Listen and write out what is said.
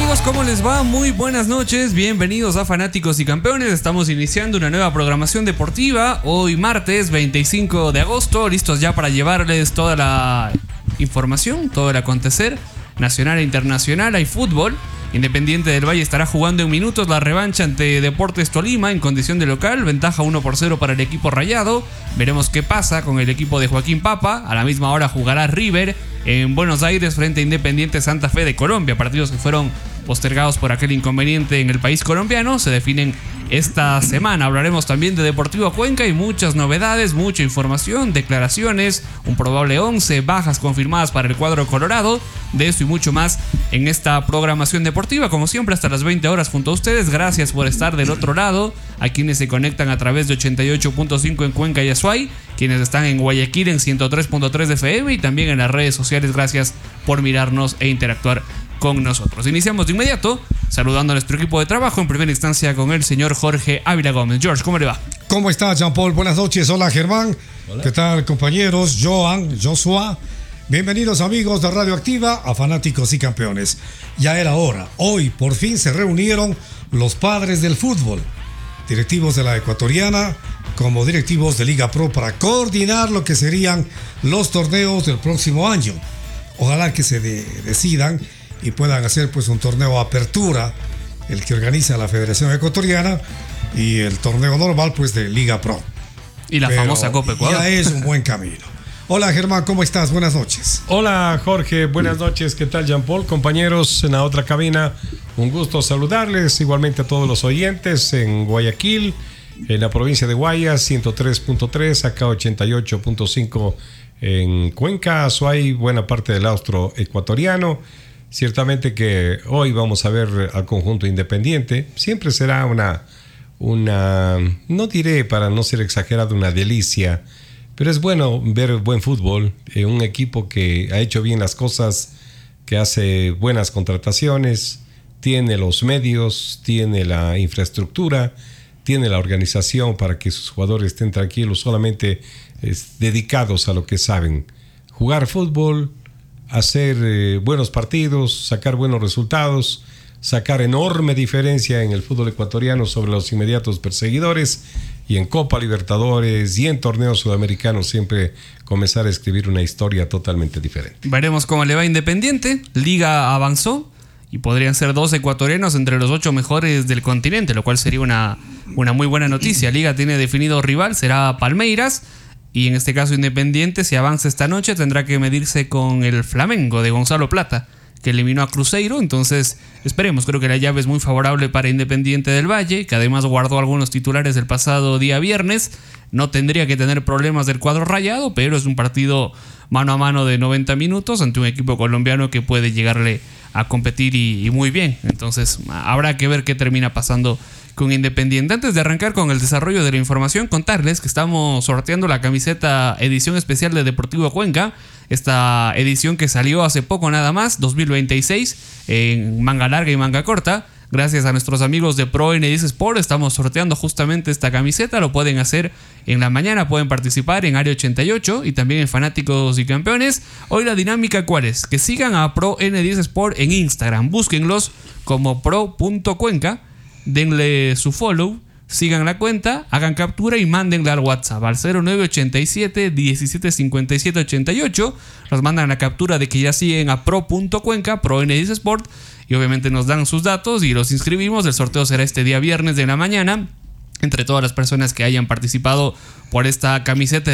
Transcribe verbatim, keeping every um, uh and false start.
amigos? ¿Cómo les va? Muy buenas noches, bienvenidos a Fanáticos y Campeones. Estamos iniciando una nueva programación deportiva. Hoy martes veinticinco de agosto, listos ya para llevarles toda la información, todo el acontecer nacional e internacional. Hay fútbol. Independiente del Valle estará jugando en minutos la revancha ante Deportes Tolima en condición de local, ventaja uno por cero para el equipo rayado. Veremos qué pasa con el equipo de Joaquín Papa. A la misma hora jugará River en Buenos Aires frente a Independiente Santa Fe de Colombia, partidos que fueron postergados por aquel inconveniente en el país colombiano. Se definen esta semana. Hablaremos también de Deportivo Cuenca y muchas novedades, mucha información, declaraciones, un probable once, bajas confirmadas para el cuadro colorado. De esto y mucho más en esta programación deportiva, como siempre hasta las veinte horas junto a ustedes. Gracias por estar del otro lado, a quienes se conectan a través de ochenta y ocho punto cinco en Cuenca y Azuay, quienes están en Guayaquil en ciento tres punto tres de F M y también en las redes sociales. Gracias por mirarnos e interactuar con nosotros. Iniciamos de inmediato saludando a nuestro equipo de trabajo, en primera instancia con el señor Jorge Ávila Gómez. George, ¿cómo le va? ¿Cómo está, Jean Paul? Buenas noches. Hola, Germán. Hola. ¿Qué tal, compañeros? Joan, Joshua. Bienvenidos, amigos de Radio Activa, a Fanáticos y Campeones. Ya era hora. Hoy, por fin, se reunieron los padres del fútbol, directivos de la Ecuatoriana como directivos de Liga Pro, para coordinar lo que serían los torneos del próximo año. Ojalá que se de- decidan y puedan hacer pues un torneo apertura, el que organiza la Federación Ecuatoriana, y el torneo normal pues de Liga Pro. Y la Pero famosa Copa Ecuador. Ya es un buen camino. Hola, Germán, ¿cómo estás? Buenas noches. Hola, Jorge, buenas noches. ¿Qué tal, Jean Paul? Compañeros en la otra cabina, un gusto saludarles. Igualmente a todos los oyentes en Guayaquil, en la provincia de Guayas, ciento tres punto tres, acá ochenta y ocho punto cinco en Cuenca, Azuay, buena parte del austro ecuatoriano. Ciertamente que hoy vamos a ver al conjunto Independiente. Siempre será una, una, no diré para no ser exagerado, una delicia, pero es bueno ver buen fútbol, eh, un equipo que ha hecho bien las cosas, que hace buenas contrataciones, tiene los medios, tiene la infraestructura, tiene la organización para que sus jugadores estén tranquilos, solamente eh, dedicados a lo que saben: jugar fútbol, hacer eh, buenos partidos, sacar buenos resultados, sacar enorme diferencia en el fútbol ecuatoriano sobre los inmediatos perseguidores, y en Copa Libertadores y en torneos sudamericanos siempre comenzar a escribir una historia totalmente diferente. Veremos cómo le va a Independiente. Liga avanzó y podrían ser dos ecuatorianos entre los ocho mejores del continente, lo cual sería una, una muy buena noticia. Liga tiene definido rival, será Palmeiras. Y en este caso Independiente, si avanza esta noche, tendrá que medirse con el Flamengo de Gonzalo Plata, que eliminó a Cruzeiro. Entonces esperemos, creo que la llave es muy favorable para Independiente del Valle, que además guardó algunos titulares del pasado día viernes. No tendría que tener problemas del cuadro rayado, pero es un partido mano a mano de noventa minutos ante un equipo colombiano que puede llegarle a competir y, y muy bien. Entonces habrá que ver qué termina pasando con Independiente. Antes de arrancar con el desarrollo de la información, contarles que estamos sorteando la camiseta edición especial de Deportivo Cuenca. Esta edición que salió hace poco nada más, dos mil veintiséis, en manga larga y manga corta. Gracias a nuestros amigos de Pro N diez Sport estamos sorteando justamente esta camiseta. Lo pueden hacer en la mañana, pueden participar en Área ochenta y ocho y también en Fanáticos y Campeones. Hoy la dinámica, ¿cuál es? Que sigan a Pro N diez Sport en Instagram, búsquenlos como pro punto cuenca, denle su follow, sigan la cuenta, hagan captura y mándenla al WhatsApp al cero nueve ochenta y siete diecisiete cincuenta y siete ochenta y ocho. Nos mandan la captura de que ya siguen a pro punto cuenca, Pro N diez Sport, y obviamente nos dan sus datos y los inscribimos. El sorteo será este día viernes de la mañana entre todas las personas que hayan participado por esta camiseta